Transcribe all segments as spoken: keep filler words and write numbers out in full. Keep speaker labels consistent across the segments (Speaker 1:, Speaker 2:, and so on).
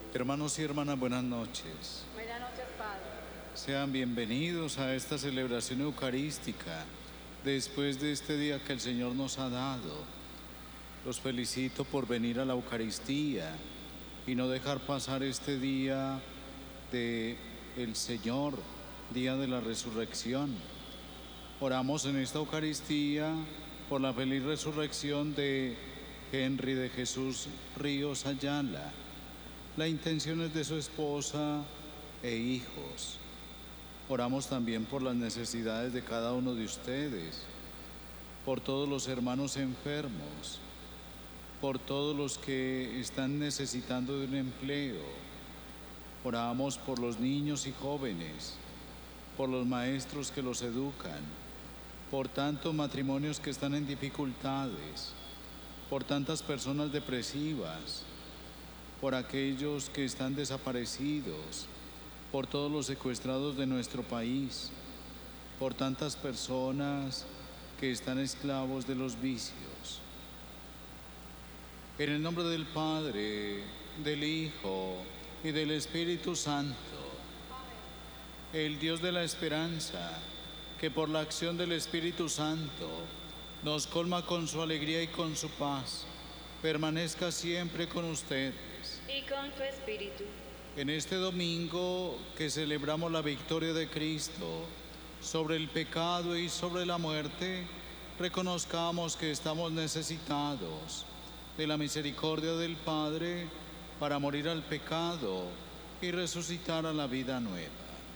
Speaker 1: Hermanos y hermanas, buenas noches.
Speaker 2: Buenas noches, Padre.
Speaker 1: Sean bienvenidos a esta celebración eucarística después de este día que el Señor nos ha dado. Los felicito por venir a la Eucaristía y no dejar pasar este día de el Señor, día de la resurrección. Oramos en esta Eucaristía por la feliz resurrección de Henry de Jesús Ríos Ayala. La intención es de su esposa e hijos. Oramos también por las necesidades de cada uno de ustedes, por todos los hermanos enfermos, por todos los que están necesitando de un empleo. Oramos por los niños y jóvenes, por los maestros que los educan, por tantos matrimonios que están en dificultades, por tantas personas depresivas, por aquellos que están desaparecidos, por todos los secuestrados de nuestro país, por tantas personas que están esclavos de los vicios. En el nombre del Padre, del Hijo y del Espíritu Santo, el Dios de la esperanza, que por la acción del Espíritu Santo nos colma con su alegría y con su paz, permanezca siempre con ustedes.
Speaker 2: Y con tu espíritu.
Speaker 1: En este domingo que celebramos la victoria de Cristo sobre el pecado y sobre la muerte, reconozcamos que estamos necesitados de la misericordia del Padre para morir al pecado y resucitar a la vida nueva.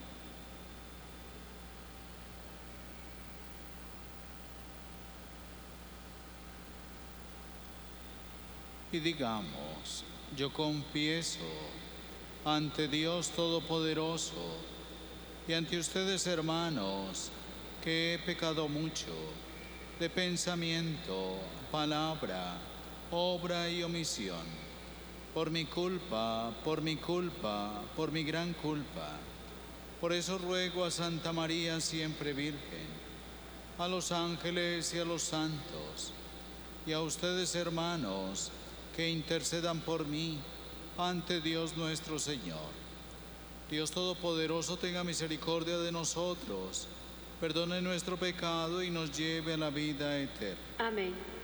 Speaker 1: Y digamos: yo confieso ante Dios Todopoderoso y ante ustedes, hermanos, que he pecado mucho de pensamiento, palabra, obra y omisión, por mi culpa, por mi culpa, por mi gran culpa. Por eso ruego a Santa María siempre Virgen, a los ángeles y a los santos, y a ustedes, hermanos, que intercedan por mí ante Dios nuestro Señor. Dios Todopoderoso tenga misericordia de nosotros, perdone nuestro pecado y nos lleve a la vida eterna.
Speaker 2: Amén.